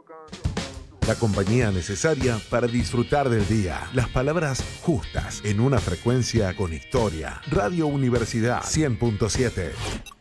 La compañía necesaria para disfrutar del día. Las palabras justas en una frecuencia con historia. Radio Universidad 100.7.